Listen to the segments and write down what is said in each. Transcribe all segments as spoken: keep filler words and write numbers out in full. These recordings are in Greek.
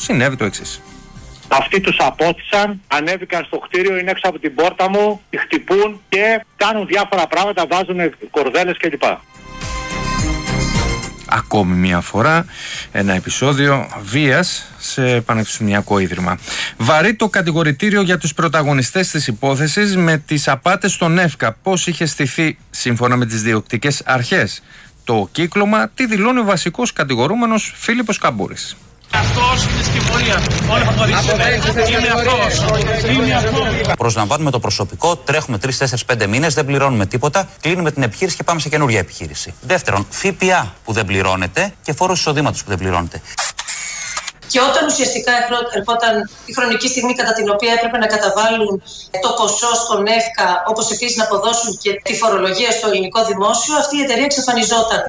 συνέβη το εξής. Αυτοί τους απόθυσαν, ανέβηκαν στο κτίριο, είναι έξω από την πόρτα μου, τη χτυπούν και κάνουν διάφορα πράγματα, βάζουν κορδέλες κλπ. Ακόμη μια φορά ένα επεισόδιο βίας σε πανεπιστημιακό ίδρυμα. Βαρύ το κατηγορητήριο για τους πρωταγωνιστές της υπόθεσης με τις απάτες στον ΕΦΚΑ. Πώς είχε στηθεί σύμφωνα με τις διοκτικές αρχές το κύκλωμα, τι δηλώνει ο βασικός κατηγορούμενος Φίλιππος Καμπούρης. Αυτός είναι στην πορεία. Όλοι θα το δείξουμε. Είμαι αυτός. Είμαι αυτός. Προσλαμβάνουμε το προσωπικό, τρέχουμε τρεις, τέσσερις, πέντε μήνες, δεν πληρώνουμε τίποτα, κλείνουμε την επιχείρηση και πάμε σε καινούργια επιχείρηση. Δεύτερον, ΦΠΑ που δεν πληρώνεται και φόρος εισοδήματος που δεν πληρώνεται. Και όταν ουσιαστικά ερχόταν η χρονική στιγμή κατά την οποία έπρεπε να καταβάλουν το ποσό στον ΕΦΚΑ, όπως επίσης να αποδώσουν και τη φορολογία στο ελληνικό δημόσιο, αυτή η εταιρεία εξαφανιζόταν.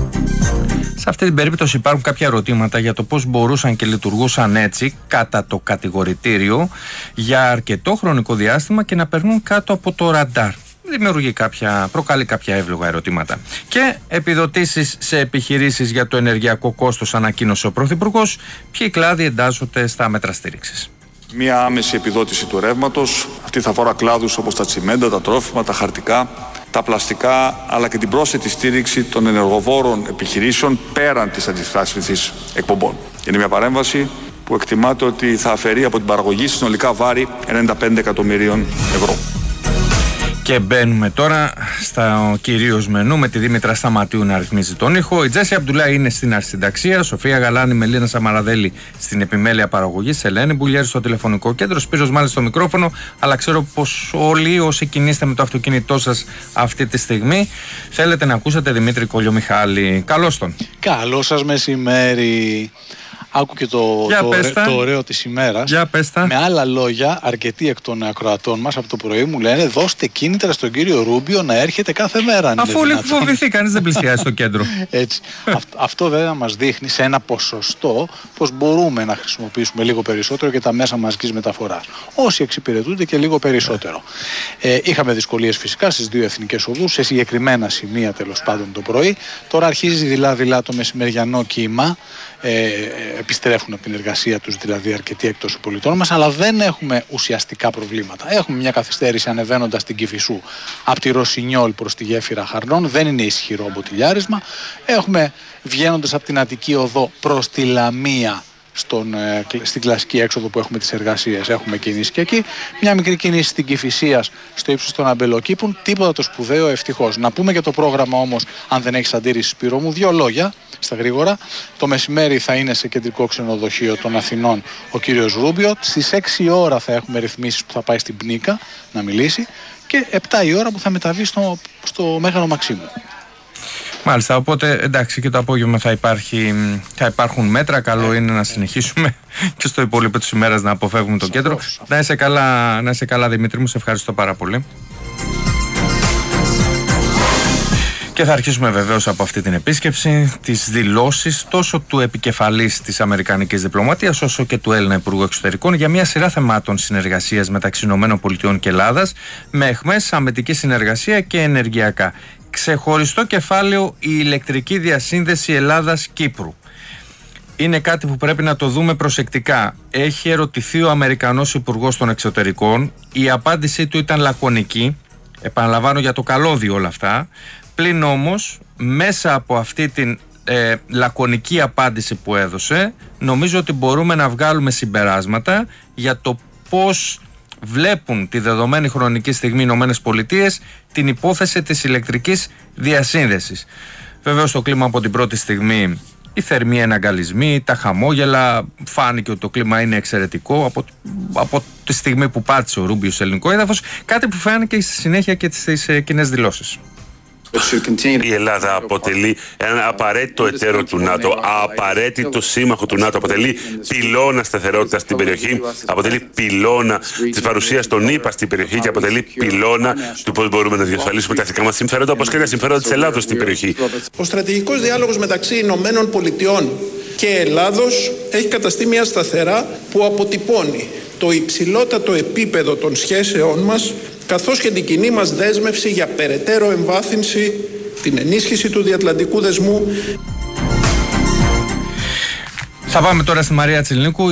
Σε αυτή την περίπτωση υπάρχουν κάποια ερωτήματα για το πώς μπορούσαν και λειτουργούσαν έτσι κατά το κατηγορητήριο για αρκετό χρονικό διάστημα και να περνούν κάτω από το ραντάρ. Δημιουργεί κάποια, προκαλεί κάποια εύλογα ερωτήματα. Και επιδοτήσεις σε επιχειρήσεις για το ενεργειακό κόστος, ανακοίνωσε ο Πρωθυπουργός. Ποιοι κλάδοι εντάσσονται στα μέτρα στήριξης? Μία άμεση επιδότηση του ρεύματος. Αυτή θα αφορά κλάδους όπως τα τσιμέντα, τα τρόφιμα, τα χαρτικά, τα πλαστικά, αλλά και την πρόσθετη στήριξη των ενεργοβόρων επιχειρήσεων πέραν της αντιστάσιμης εκπομπών. Είναι μια παρέμβαση που εκτιμάται ότι θα αφαιρεί από την παραγωγή συνολικά βάρη ενενήντα πέντε εκατομμυρίων ευρώ. Και μπαίνουμε τώρα στα κυρίως μενού με τη Δήμητρα Σταματίου να ρυθμίζει τον ήχο. Η Τζέσι Αμπτουλά είναι στην αρχισυνταξία, Σοφία Γαλάνη, Μελίνα Σαμαραδέλη στην επιμέλεια παραγωγής, Ελένη Μπουλιέρη στο τηλεφωνικό κέντρο, Σπύρος Μάλης στο μικρόφωνο. Αλλά ξέρω πως όλοι όσοι κινείστε με το αυτοκίνητό σας αυτή τη στιγμή θέλετε να ακούσετε Δημήτρη Κολιομιχάλη. Καλώς τον. Καλό σας μεσημέρι. Άκου και το, το, το ωραίο της ημέρας. Με άλλα λόγια, αρκετοί εκ των ακροατών μας από το πρωί μου λένε δώστε κίνητρα στον κύριο Ρούμπιο να έρχεται κάθε μέρα. Αφού όλοι έχουν φοβηθεί, κανείς δεν πλησιάζει στο κέντρο. Έτσι. Αυτό, αυτό βέβαια μας δείχνει σε ένα ποσοστό πως μπορούμε να χρησιμοποιήσουμε λίγο περισσότερο και τα μέσα μαζικής μεταφοράς. Όσοι εξυπηρετούνται και λίγο περισσότερο. Ε, είχαμε δυσκολίες φυσικά στις δύο εθνικές οδούς, σε συγκεκριμένα σημεία τέλος πάντων το πρωί. Τώρα αρχίζει δειλά-δειλά το μεσημεριανό κύμα. Ε, επιστρέφουν από την εργασία τους δηλαδή αρκετοί εκτός των πολιτών μας, αλλά δεν έχουμε ουσιαστικά προβλήματα. Έχουμε μια καθυστέρηση ανεβαίνοντας την Κηφισού από τη Ρωσινιόλ προς τη γέφυρα Χαρνών, δεν είναι ισχυρό μποτιλιάρισμα. Έχουμε βγαίνοντας από την Αττική Οδό προς τη Λαμία, Στον, ε, στην κλασική έξοδο που έχουμε τις εργασίες, έχουμε κίνηση και εκεί. Μια μικρή κίνηση στην Κηφισίας στο ύψος των Αμπελοκήπων. Τίποτα το σπουδαίο ευτυχώς. Να πούμε για το πρόγραμμα όμως, αν δεν έχεις αντίρρηση Σπύρο μου, δύο λόγια στα γρήγορα. Το μεσημέρι θα είναι σε κεντρικό ξενοδοχείο των Αθηνών ο κύριος Ρούμπιο. Στις έξι η ώρα θα έχουμε ρυθμίσεις που θα πάει στην Πνίκα να μιλήσει και επτά η ώρα που θα μεταβεί στο, στο Μέγαρο Μαξίμου. Μάλιστα, οπότε εντάξει και το απόγευμα θα, υπάρχει, θα υπάρχουν μέτρα. Καλό είναι να συνεχίσουμε και στο υπόλοιπο της ημέρας να αποφεύγουμε το κέντρο. Να είσαι καλά, να είσαι καλά Δημήτρη μου, σε ευχαριστώ πάρα πολύ. Και θα αρχίσουμε βεβαίως από αυτή την επίσκεψη, τις δηλώσεις τόσο του επικεφαλής της Αμερικανικής διπλωματίας όσο και του Έλληνα Υπουργού Εξωτερικών για μια σειρά θεμάτων συνεργασίας μεταξύ ΗΠΑ και Ελλάδας με αιχμές αμυντική συνεργασία και ενεργειακά. Ξεχωριστό κεφάλαιο η ηλεκτρική διασύνδεση Ελλάδας-Κύπρου. Είναι κάτι που πρέπει να το δούμε προσεκτικά. Έχει ερωτηθεί ο Αμερικανός Υπουργός των Εξωτερικών. Η απάντησή του ήταν λακωνική. Επαναλαμβάνω για το καλώδιο όλα αυτά. Πλην όμως μέσα από αυτή την ε, λακωνική απάντηση που έδωσε νομίζω ότι μπορούμε να βγάλουμε συμπεράσματα για το πώς βλέπουν τη δεδομένη χρονική στιγμή οι Ηνωμένες Πολιτείες την υπόθεση της ηλεκτρικής διασύνδεσης. Βέβαιως το κλίμα από την πρώτη στιγμή, οι θερμοί εναγκαλισμοί, τα χαμόγελα, φάνηκε ότι το κλίμα είναι εξαιρετικό από, από τη στιγμή που πάτησε ο Ρούμπιο σε ελληνικό έδαφος, κάτι που φάνηκε στη συνέχεια και στις ε, κοινές δηλώσεις. Η Ελλάδα αποτελεί ένα απαραίτητο εταίρο του ΝΑΤΟ, απαραίτητο σύμμαχο του ΝΑΤΟ, αποτελεί πυλώνα σταθερότητας στην περιοχή, αποτελεί πυλώνα της παρουσίας των ΗΠΑ στην περιοχή και αποτελεί πυλώνα του πώς μπορούμε να διασφαλίσουμε τα εθνικά μας συμφέροντα, όπως και τα συμφέροντα της Ελλάδος στην περιοχή. Ο στρατηγικός διάλογος μεταξύ Ηνωμένων Πολιτειών και Ελλάδος έχει καταστεί μια σταθερά που αποτυπώνει το υψηλότατο επίπεδο των σχέσεών μας, καθώς και την κοινή μας δέσμευση για περαιτέρω εμβάθυνση, την ενίσχυση του διατλαντικού δεσμού. Θα πάμε τώρα στη Μαρία Τσιλνίκου.